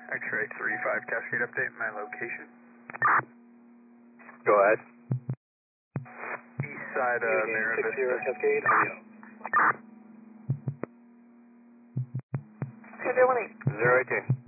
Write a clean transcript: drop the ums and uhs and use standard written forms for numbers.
X-ray 35 Cascade update, my location. Go ahead. East side of Mira Vista. 60 Cascade, audio. 218. 018.